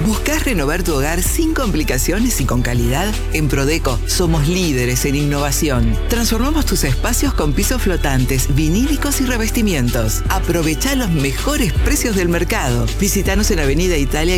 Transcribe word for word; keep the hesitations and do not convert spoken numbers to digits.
¿Buscás renovar tu hogar sin complicaciones y con calidad? En Prodeco somos líderes en innovación. Transformamos tus espacios con pisos flotantes, vinílicos y revestimientos. Aprovecha los mejores precios del mercado. Visítanos en Avenida Italia